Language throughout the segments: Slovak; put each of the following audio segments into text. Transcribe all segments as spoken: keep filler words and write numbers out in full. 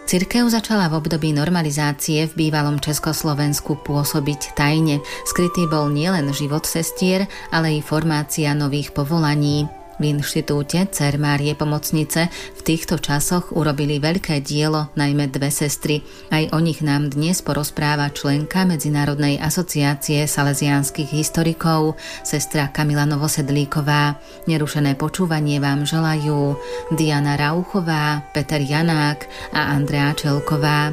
Cirkev začala v období normalizácie v bývalom Československu pôsobiť tajne. Skrytý bol nielen život sestier, ale i formácia nových povolaní. V inštitúte Dcér Márie Pomocnice v týchto časoch urobili veľké dielo najmä dve sestry. Aj o nich nám dnes porozpráva členka Medzinárodnej asociácie salesiánskych historikov, sestra Kamila Novosedlíková. Nerušené počúvanie vám želajú Diana Rauchová, Peter Janák a Andrea Čelková.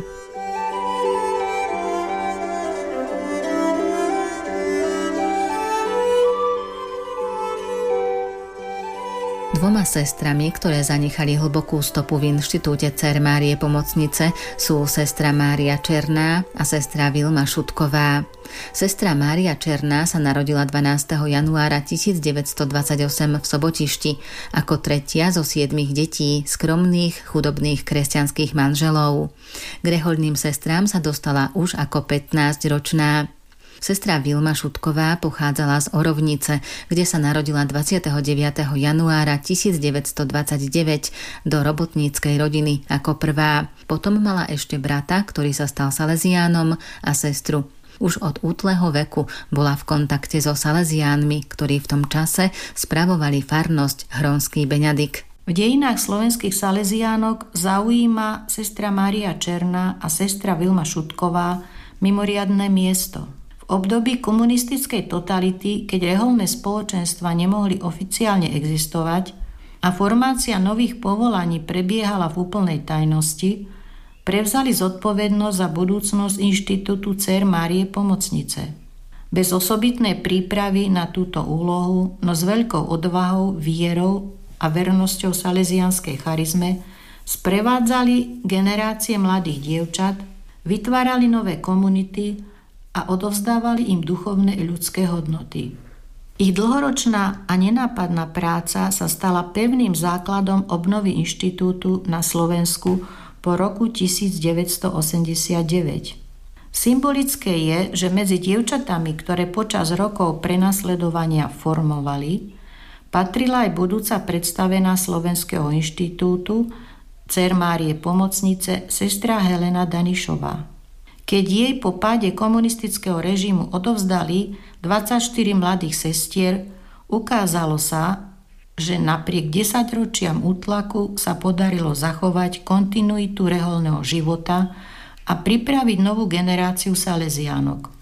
Dvoma sestrami, ktoré zanechali hlbokú stopu v inštitúte Dcér Márie Pomocnice, sú sestra Mária Černá a sestra Vilma Šutková. Sestra Mária Černá sa narodila dvanásteho januára tisícdeväťstodvadsaťosem v Sobotišti ako tretia zo siedmich detí skromných, chudobných kresťanských manželov. K rehoľným sestrám sa dostala už ako pätnásťročná. Sestra Vilma Šutková pochádzala z Orovnice, kde sa narodila dvadsiateho deviateho januára tisícdeväťstodvadsaťdeväť do robotníckej rodiny ako prvá. Potom mala ešte brata, ktorý sa stal saleziánom, a sestru. Už od útleho veku bola v kontakte so saleziánmi, ktorí v tom čase spravovali farnosť Hronský Beňadik. V dejinách slovenských saleziánok zaujíma sestra Mária Černá a sestra Vilma Šutková mimoriadne miesto. V období komunistickej totality, keď reholné spoločenstva nemohli oficiálne existovať a formácia nových povolaní prebiehala v úplnej tajnosti, prevzali zodpovednosť za budúcnosť inštitútu Dcér Márie Pomocnice. Bez osobitnej prípravy na túto úlohu, no s veľkou odvahou, vierou a vernosťou salesianskej charizme sprevádzali generácie mladých dievčat, vytvárali nové komunity a odovzdávali im duchovné i ľudské hodnoty. Ich dlhoročná a nenápadná práca sa stala pevným základom obnovy inštitútu na Slovensku po roku tisícdeväťstoosemdesiatdeväť. Symbolické je, že medzi dievčatami, ktoré počas rokov prenasledovania formovali, patrila aj budúca predstavená Slovenského inštitútu Dcér Márie Pomocnice sestra Helena Danišová. Keď jej po páde komunistického režimu odovzdali dvadsaťštyri mladých sestier, ukázalo sa, že napriek desaťročiam útlaku sa podarilo zachovať kontinuitu reholného života a pripraviť novú generáciu saleziánok.